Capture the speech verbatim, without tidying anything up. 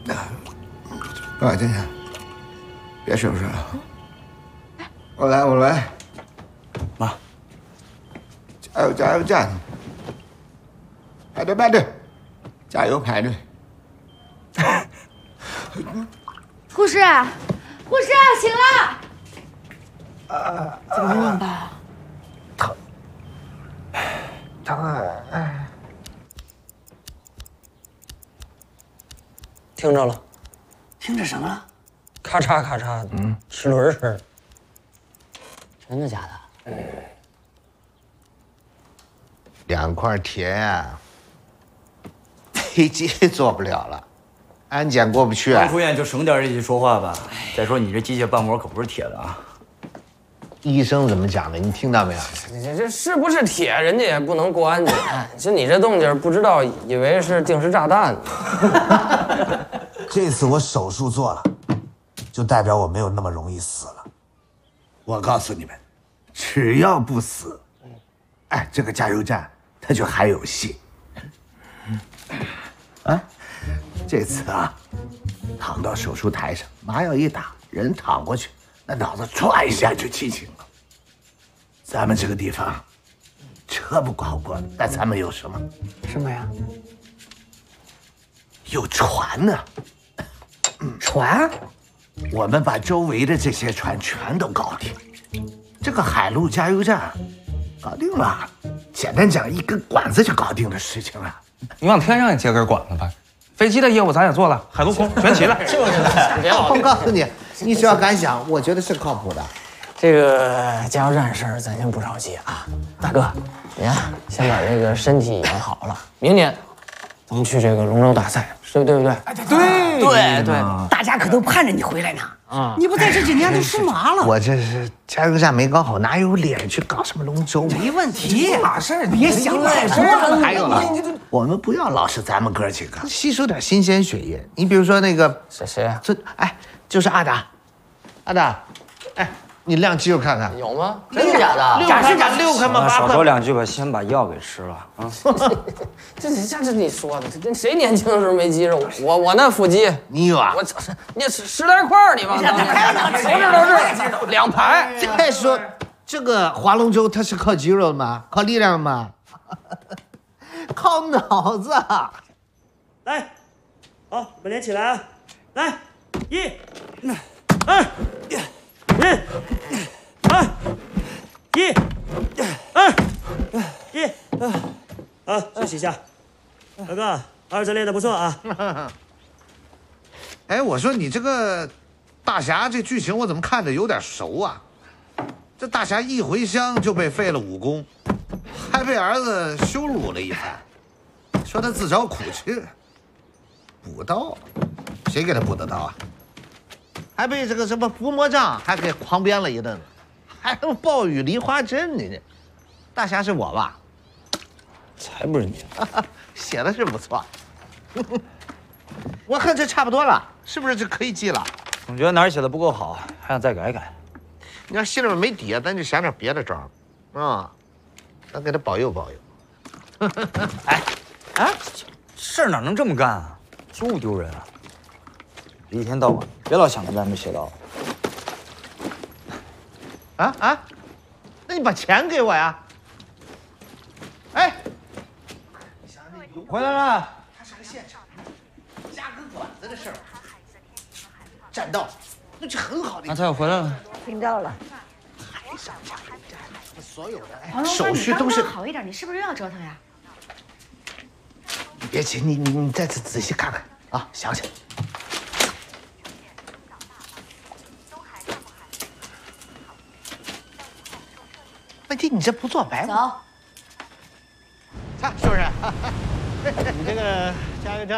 啊，静静，别收拾了，我来，我来。 妈， 加油，加油，加油！排队，排队，加油，排队。 护士，护士，醒了！啊，怎么了，爸？ 疼，疼啊！哎， 听着了， 听着什么了？ 咔嚓咔嚓的，嗯，齿轮声。真的假的？嗯。 两块铁呀，飞机坐不了了，安检过不去。 刚出院就省点这些说话吧。再说你这机械瓣膜可不是铁的啊。 医生怎么讲的？你听到没有？ 你这这是不是铁？人家也不能过安检。就你这动静，不知道以为是定时炸弹呢。 这次我手术做了，就代表我没有那么容易死了。 我告诉你们，只要不死，哎，这个加油站它就还有戏。啊，这次啊，躺到手术台上，麻药一打，人躺过去，那脑子唰一下就清醒了。咱们这个地方，车不好过，但咱们有什么？ 什么呀？ 有船呢。 船？ 我们把周围的这些船全都搞定，这个海陆加油站搞定了。简单讲，一根管子就搞定的事情了。 你往天上也接根管子吧。飞机的业务咱也做了，海陆空全齐了。 就是别老我告诉你，你只要敢想，我觉得是靠谱的。 这个加油站事儿咱先不着急啊，大哥，你呀先把这个身体养好了，明年咱们去这个龙舟大赛，对不对？对不对？ 哎，对对对对， 大家可都盼着你回来呢。啊，你不在这几年都输麻了。 我这是加油站没搞好，哪有脸去搞什么龙舟？ 没问题， 马事儿， 别想太多了。 还有了， 我们不要老是咱们哥几个， 吸收点新鲜血液。你比如说那个谁谁啊？ 这哎，就是阿达，阿达，哎，你亮肌肉看看。 有吗？真的假的？ 假是假，六块吗？八少块。 说两句吧，先把药给吃了啊。 这这这是你说的，这谁年轻的时候没肌肉？我我那腹肌， 你有啊？ 我这你十十来块儿，你往当年，手指头是两排。 再说这个划龙舟，它是靠肌肉的吗？靠力量吗？靠脑子。 来，好，把脸起来啊！来，一、二、一、二、一、二、一，好，休息一下。大哥，二次练的不错啊。 哎，我说你这个大侠这剧情我怎么看着有点熟啊？这大侠一回乡就被废了武功，还被儿子羞辱了一番，说他自找苦去。补刀，谁给他补的刀啊？ 还被这个什么伏魔杖还给狂鞭了一顿，还有暴雨梨花针，你这大侠是我吧？ 才不是你， 写的是不错。我看这差不多了，是不是就可以记了？ 总觉得哪儿写的不够好，还想再改改。 你要心里面没底啊，咱就想点别的招儿啊，咱给他保佑保佑。 哎，哎，事儿哪能这么干啊？多丢人啊！一天到晚别老想着咱们邪道。 啊啊，那你把钱给我呀？哎， 回来了。 他是个现场，加根管子的事儿，占道，那是很好的。 阿才我回来了。 听到了。 海上加油站，所有的黄龙手续都是好一点，你是不是又要折腾呀？ 你别急，你你你再仔仔细看看啊，想想。问题你这不做白走。 看是不是？你这个加油站。